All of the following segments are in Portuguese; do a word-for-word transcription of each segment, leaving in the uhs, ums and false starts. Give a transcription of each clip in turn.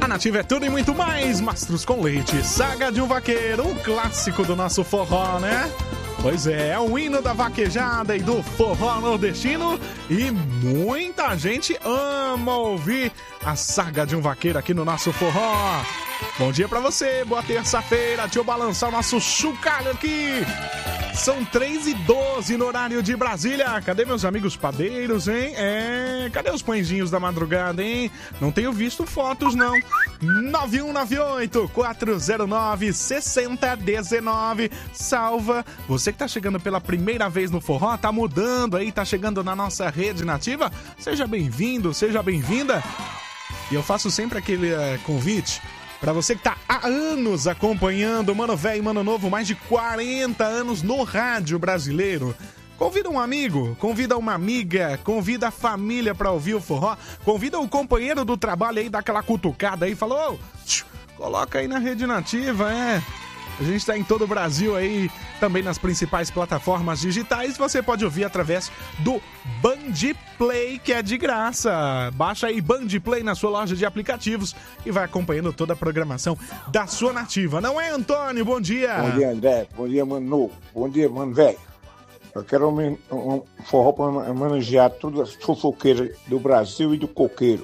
A Nativa é tudo e muito mais. Mastros com Leite, Saga de um Vaqueiro, um clássico do nosso forró, né? Pois é, é o hino da vaquejada e do forró nordestino. E muita gente ama ouvir a Saga de um Vaqueiro aqui no nosso forró. Bom dia pra você, boa terça-feira. Deixa eu balançar o nosso chocalho aqui. São três e doze no horário de Brasília. Cadê meus amigos padeiros, hein? É, cadê os pãezinhos da madrugada, hein? Não tenho visto fotos, não. nove um nove oito, quatro zero nove, seis zero um nove. Salva. Você que tá chegando pela primeira vez no forró, tá mudando aí, tá chegando na nossa rede nativa. Seja bem-vindo, seja bem-vinda. E eu faço sempre aquele uh, convite pra você que tá há anos acompanhando Mano Velho e Mano Novo, mais de quarenta anos no rádio brasileiro. Convida um amigo, convida uma amiga, convida a família pra ouvir o forró, convida o companheiro do trabalho aí, dá aquela cutucada aí, falou, coloca aí na rede nativa, é... A gente está em todo o Brasil aí, também nas principais plataformas digitais. Você pode ouvir através do Band Play, que é de graça. Baixa aí Band Play na sua loja de aplicativos e vai acompanhando toda a programação da sua nativa. Não é, Antônio? Bom dia. Bom dia, André. Bom dia, Mano Novo. Bom dia, Mano Velho. Eu quero um, um forró para manejar todas as fofoqueiras do Brasil e do coqueiro.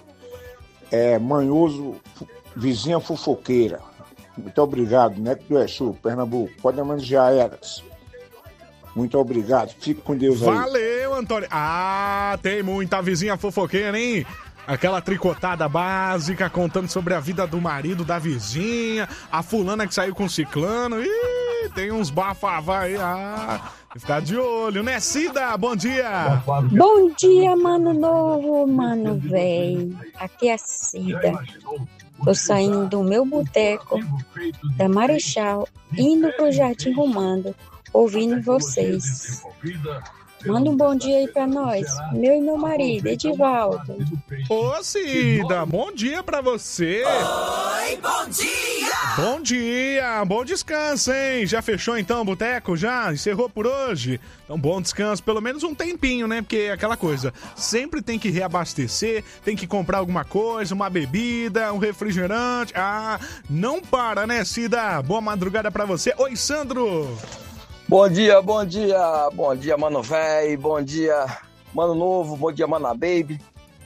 É Manhoso, vizinha fofoqueira. Muito obrigado, Neto do Exu, Pernambuco. Pode manejar elas. Muito obrigado. Fique com Deus aí. Valeu, Antônio. Ah, tem muita vizinha fofoqueira, hein? Aquela tricotada básica contando sobre a vida do marido da vizinha, a fulana que saiu com o ciclano. Ih, tem uns bafavá aí. Ah, ficar de olho, né, Cida? Bom dia. Bom dia, Mano Novo, Mano Velho. Aqui é a Cida. Tô saindo do meu boteco da Marechal, indo pro Jardim Romando, ouvindo vocês. Manda um bom dia aí pra nós, meu e meu marido, Edivaldo. Ô, Cida, bom dia pra você. Oi, bom dia. Bom dia, bom descanso, hein? Já fechou então o boteco? Já? Encerrou por hoje? Então, bom descanso, pelo menos um tempinho, né? Porque é aquela coisa, sempre tem que reabastecer, tem que comprar alguma coisa, uma bebida, um refrigerante. Ah, não para, né, Cida? Boa madrugada pra você. Oi, Sandro. Bom dia, bom dia, bom dia, Mano Véi, bom dia, Mano Novo, bom dia, Mana Baby,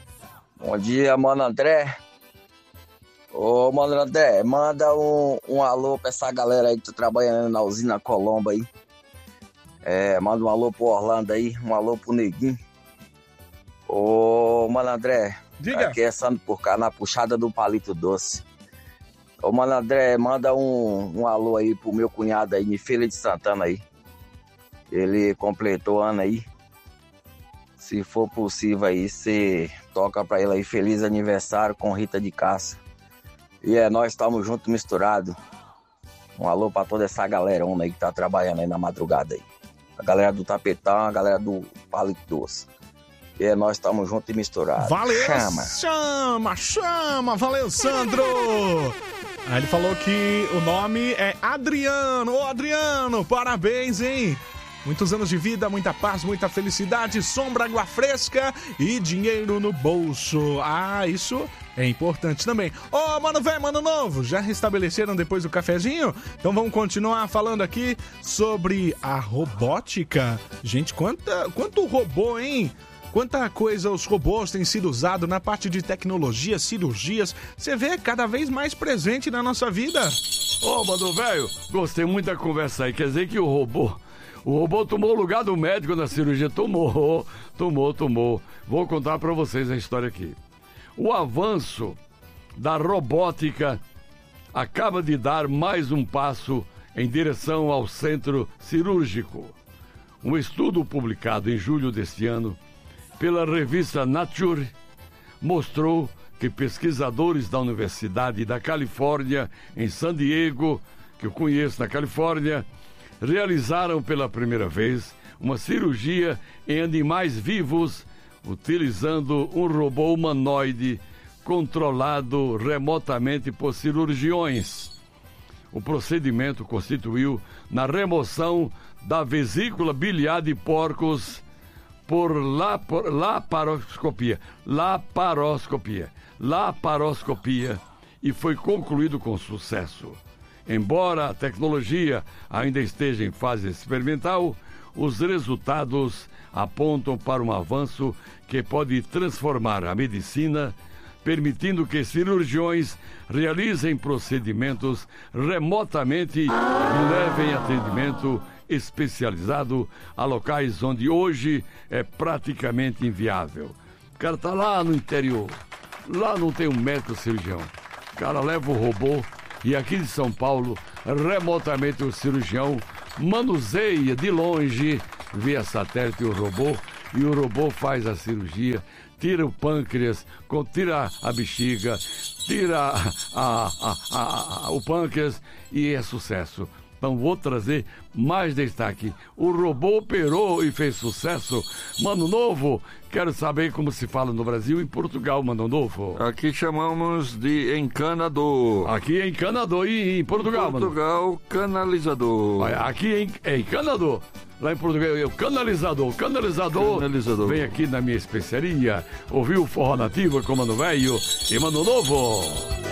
bom dia, Mano André. Ô, Mano André, manda um, um alô pra essa galera aí que tá trabalhando na usina Colombo aí. É, manda um alô pro Orlando aí, um alô pro Neguinho. Ô, Mano André, diga. Aqui é Sandro por cá, na puxada do Palito Doce. Ô, Mano André, manda um, um alô aí pro meu cunhado aí, em Feira de Santana aí. Ele completou ano aí. Se for possível aí, você toca pra ele aí, feliz aniversário com Rita de Caça. E é, nós estamos juntos misturados. Um alô pra toda essa galerona aí que tá trabalhando aí na madrugada aí. A galera do Tapetão, a galera do Palito Doce. E é, nós estamos juntos e misturados. Valeu, chama, chama, chama. Valeu, Sandro. Aí ele falou que o nome é Adriano. Ô, Adriano, parabéns, hein? Muitos anos de vida, muita paz, muita felicidade, sombra, água fresca e dinheiro no bolso. Ah, isso é importante também. Ô, oh, Mano Velho, Mano Novo, já restabeleceram depois do cafezinho? Então vamos continuar falando aqui sobre a robótica. Gente, quanta, quanto robô, hein? Quanta coisa os robôs têm sido usados na parte de tecnologia, cirurgias. Você vê cada vez mais presente na nossa vida. Ô, oh, Mano Velho, gostei muito da conversa aí. Quer dizer que o robô... O robô tomou o lugar do médico na cirurgia. Tomou, tomou, tomou. Vou contar para vocês a história aqui. O avanço da robótica acaba de dar mais um passo em direção ao centro cirúrgico. Um estudo publicado em julho deste ano pela revista Nature mostrou que pesquisadores da Universidade da Califórnia, em San Diego, que eu conheço na Califórnia, realizaram pela primeira vez uma cirurgia em animais vivos utilizando um robô humanoide controlado remotamente por cirurgiões. O procedimento constituiu na remoção da vesícula biliar de porcos por laparoscopia, laparoscopia, laparoscopia e foi concluído com sucesso. Embora a tecnologia ainda esteja em fase experimental, os resultados apontam para um avanço que pode transformar a medicina, permitindo que cirurgiões realizem procedimentos remotamente e levem atendimento especializado a locais onde hoje é praticamente inviável. O cara tá lá no interior, lá não tem um médico cirurgião. O cara leva o robô e aqui de São Paulo, remotamente o cirurgião manuseia de longe, via satélite o robô, e o robô faz a cirurgia, tira o pâncreas, tira a bexiga, tira a, a, a, a, o pâncreas e é sucesso. Então vou trazer mais destaque. O robô operou e fez sucesso. Mano Novo, quero saber como se fala no Brasil e em Portugal, Mano Novo. Aqui chamamos de encanador. Aqui é encanador e em Portugal, Mano? Portugal, canalizador. Aqui é encanador. Lá em Portugal é o canalizador. Canalizador. Canalizador. Vem aqui na minha especiaria. Ouviu o Forró Nativa com Mano Velho e Mano Novo.